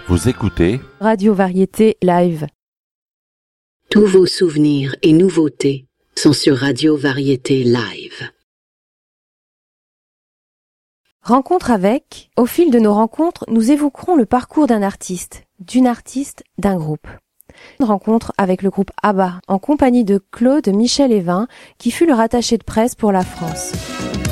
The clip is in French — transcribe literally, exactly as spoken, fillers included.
Vous écoutez Radio Variété Live. Tous vos souvenirs et nouveautés sont sur Radio Variété Live. Rencontre avec. Au fil de nos rencontres, nous évoquerons le parcours d'un artiste, d'une artiste, d'un groupe. Une rencontre avec le groupe ABBA, en compagnie de Claude Michel Evin, qui fut le rattaché de presse pour la France.